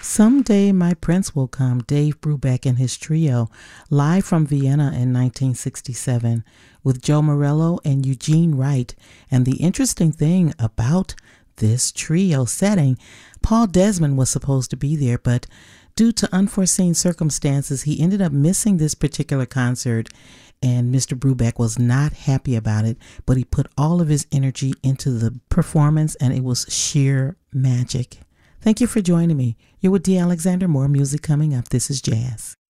Someday My Prince Will Come, Dave Brubeck and his trio, live from Vienna in 1967, with Joe Morello and Eugene Wright. And the interesting thing about this trio setting, Paul Desmond was supposed to be there, but due to unforeseen circumstances, he ended up missing this particular concert, and Mr. Brubeck was not happy about it, but he put all of his energy into the performance, and it was sheer magic. Thank you for joining me. You're with D. Alexander. More music coming up. This is Jazz.